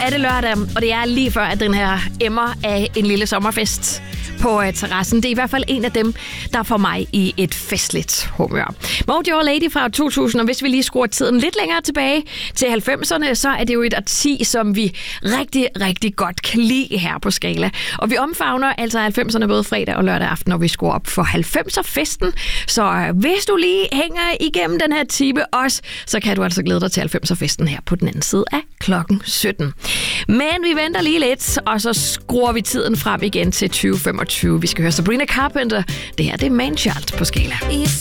er det lørdag, og det er lige før, at den her emmer af en lille sommerfest på terrassen. Det er i hvert fald en af dem, der får mig i et festligt humør. Mojo Lady fra 2000, og hvis vi lige skruer tiden lidt længere tilbage til 90'erne, så er det jo et årti, som vi rigtig, rigtig godt kan lide her på Skala. Og vi omfavner altså 90'erne både fredag og lørdag aften, når vi skruer op for 90'er-festen. Så hvis du lige hænger igennem den her time også, så kan du altså glæde dig til 90'er-festen her på den anden side af klokken 17. Men vi venter lige lidt, og så skruer vi tiden frem igen til 2025. Vi skal høre Sabrina Carpenter. Det her, det er Manchild på Skala.